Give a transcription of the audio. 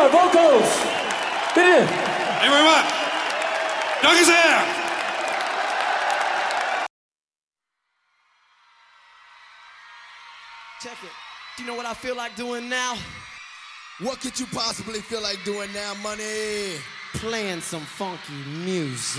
Star Vocals. Bitte. Thank you very much. Danke sehr. Check it. Do you know what I feel like doing now? What could you possibly feel like doing now, Money? Playing some funky music.